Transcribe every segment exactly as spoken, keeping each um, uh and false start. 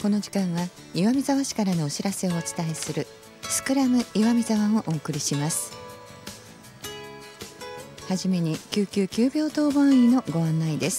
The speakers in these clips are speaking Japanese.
この時間は岩見沢市からのお知らせをお伝えするスクラム岩見沢をお送りします。はじめに救急急病当番医のご案内です。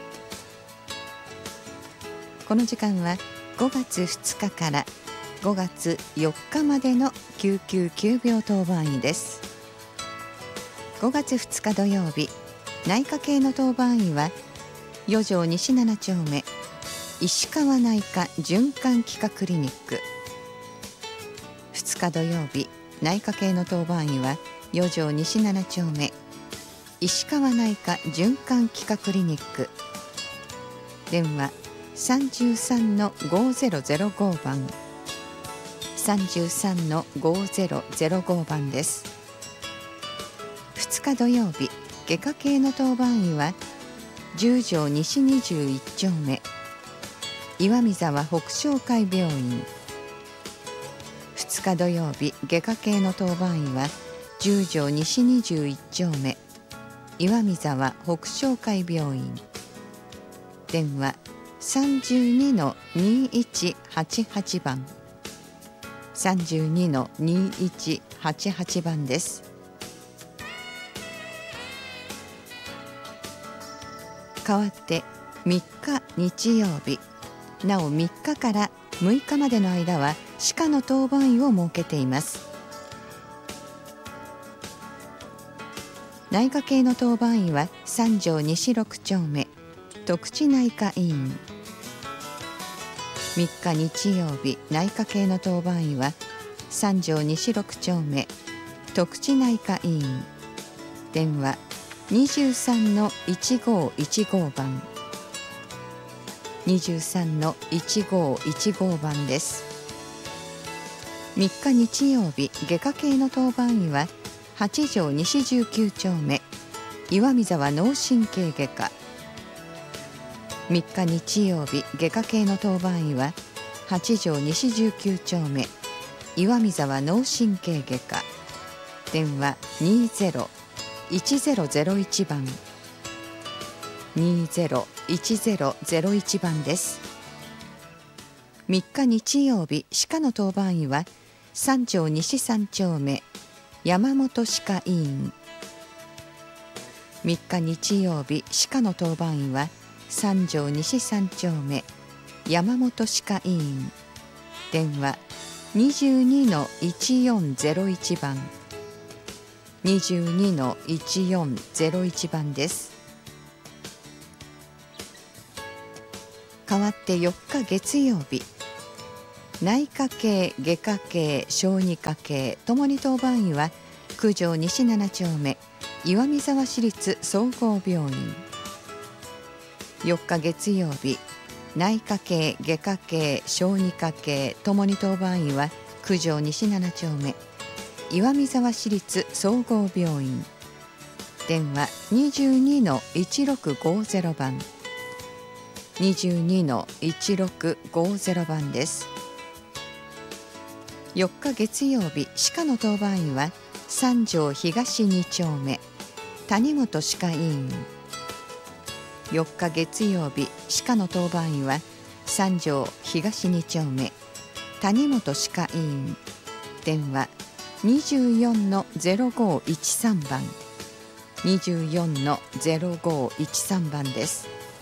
この時間はごがつふつかからごがつよっかまでの救急急病当番医です。ごがつふつか土曜日、内科系の当番医は四条西七丁目石川内科循環器科クリニック。ふつか土曜日、内科系の当番医は四条西七丁目石川内科循環器科クリニック。電話 さんさんのごゼロゼロご 番 さんさんのごゼロゼロご 番です。ふつか土曜日、外科系の当番医は十条西にじゅういち丁目岩見沢北昇会病院。ふつか土曜日、外科系の当番医は十条西にじゅういち丁目岩見沢北昇会病院。電話 さんじゅうにのにいちはちはち 番 さんじゅうにのにいちはちはち 番です。代わってみっか日曜日、なおみっかからむいかまでの間は歯科の当番医を設けています。内科系の当番医は三条西ろく丁目徳地内科医院。みっか日曜日、内科系の当番医は三条西ろく丁目徳地内科医院。電話にじゅうさんのいちごいちご 番にじゅうさんのいちごいちご 番です。みっか日曜日、外科系の当番医は八条西じゅうきゅう丁目岩見沢脳神経外科。みっか日曜日、外科系の当番医は八条西じゅうきゅう丁目岩見沢脳神経外科。電話にゼロいちゼロゼロいち 番にゼロいちゼロゼロいち 番です。みっか日曜日、歯科の当番医は三条西三丁目山本歯科医院。みっか日曜日、歯科の当番医は三条西三丁目山本歯科医院。電話にじゅうにのいちよんゼロいち 番にじゅうにのいちよんゼロいち 番です。代わってよっか月曜日、内科系外科系小児科系ともに当番医は九条西七丁目岩見沢市立総合病院。よっか月曜日、内科系外科系小児科系ともに当番医は九条西七丁目岩見沢市立総合病院。電話にじゅうにのいちろくごゼロ 番にじゅうにのいちろくごゼロ 番です。よっか月曜日、歯科の当番医は三条東に丁目谷本歯科医院。よっか月曜日、歯科の当番医は三条東に丁目谷本歯科医院。電話にじゅうよんのゼロごいちさん 番にじゅうよんのゼロごいちさん 番です。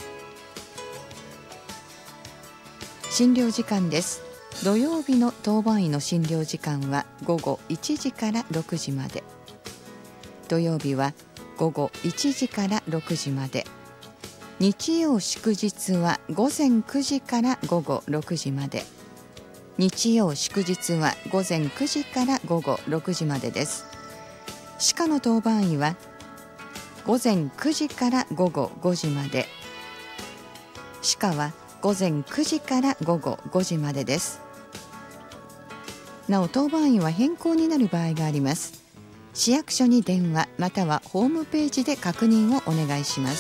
診療時間です。土曜日の当番医の診療時間はごごいちじからろくじまで。土曜日はごごいちじからろくじまで。日曜祝日はごぜんくじからごごろくじまで。日曜祝日はごぜんくじからごごろくじまでです。歯科の当番医はごぜんくじからごごごじまで。歯科はごぜんくじからごごごじまでです。なお当番医は変更になる場合があります。市役所に電話またはホームページで確認をお願いします。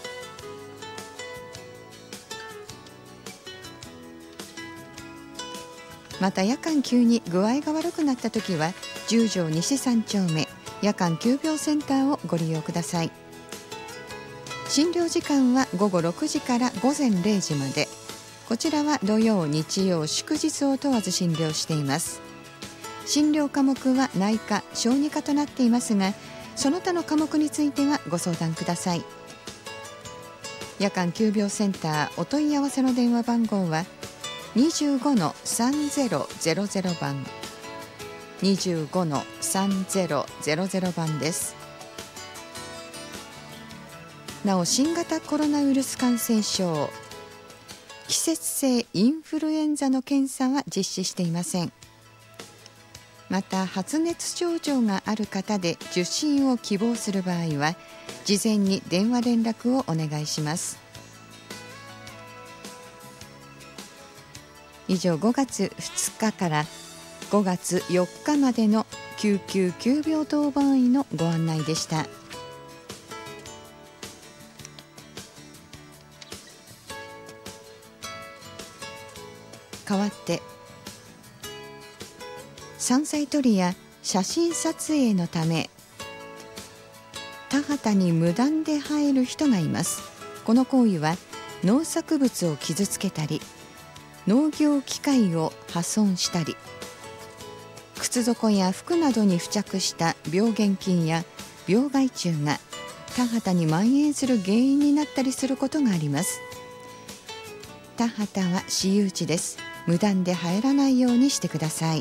また夜間急に具合が悪くなったときは十条西三丁目夜間急病センターをご利用ください。診療時間はごごろくじからごぜんれいじまで。 こちらは土曜日曜祝日を問わず診療しています。診療科目は内科小児科となっていますが、その他の科目についてはご相談ください。夜間急病センターお問い合わせの電話番号は にじゅうごのさんぜろぜろぜろ 番 にじゅうごのさんぜろぜろぜろ 番です。なお、新型コロナウイルス感染症季節性インフルエンザの検査は実施していません。また、発熱症状がある方で受診を希望する場合は事前に電話連絡をお願いします。以上、ごがつふつかからごがつよっかまでの救急急病当番医のご案内でした。代わって山菜採りや写真撮影のため田畑に無断で入る人がいます。この行為は農作物を傷つけたり農業機械を破損したり靴底や服などに付着した病原菌や病害虫が田畑に蔓延する原因になったりすることがあります。田畑は私有地です。無断で入らないようにしてください。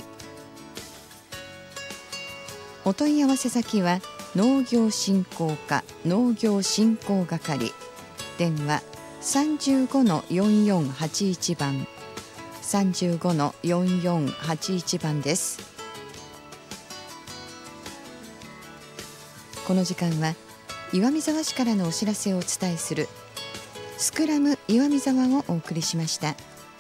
お問い合わせ先は農業振興課農業振興係、電話 さんじゅうごのよんよんはちいち 番 さんじゅうごのよんよんはちいち 番です。この時間は岩見沢市からのお知らせをお伝えするスクラム岩見沢をお送りしました。